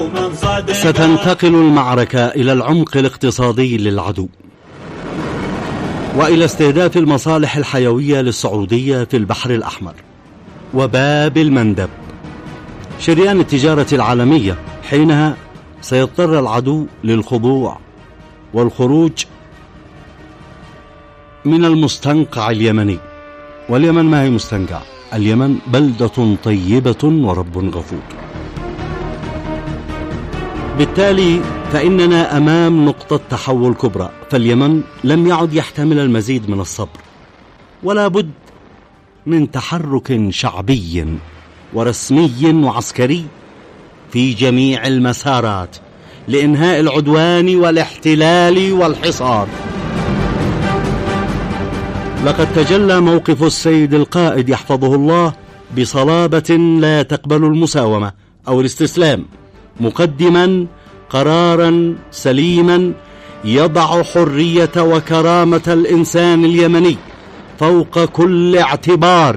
ستنتقل المعركة إلى العمق الاقتصادي للعدو وإلى استهداف المصالح الحيوية للسعودية في البحر الأحمر وباب المندب، شريان التجارة العالمية. حينها سيضطر العدو للخضوع والخروج من المستنقع اليمني. واليمن ما هي مستنقع، اليمن بلدة طيبة ورب غفور. بالتالي فإننا أمام نقطة تحول كبرى، فاليمن لم يعد يحتمل المزيد من الصبر، ولا بد من تحرك شعبي ورسمي وعسكري في جميع المسارات لإنهاء العدوان والاحتلال والحصار. لقد تجلى موقف السيد القائد يحفظه الله بصلابة لا تقبل المساومة أو الاستسلام، مقدما قرارا سليما يضع حرية وكرامة الإنسان اليمني فوق كل اعتبار.